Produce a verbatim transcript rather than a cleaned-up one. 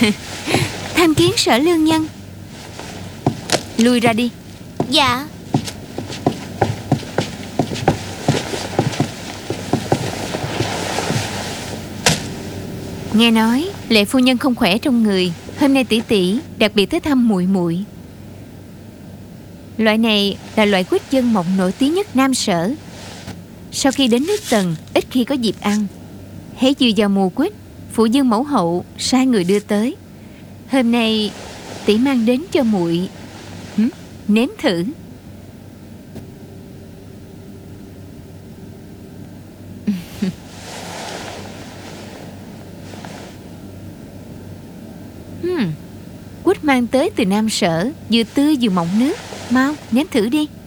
Tham kiến Sở Lương Nhân. Lui ra đi. Dạ. Nghe nói Lệ phu nhân không khỏe trong người, hôm nay tỷ tỷ đặc biệt tới thăm muội muội. Loại này là loại quýt dân mộng nổi tiếng nhất Nam Sở. Sau khi đến nước Tần, ít khi có dịp ăn. Hễ vừa vào mùa quýt, phụ dương mẫu hậu sai người đưa tới. Hôm nay tỷ mang đến cho muội Hử? Nếm thử. hmm. Quýt mang tới từ Nam Sở, vừa tươi vừa mọng nước. Mau nếm thử đi.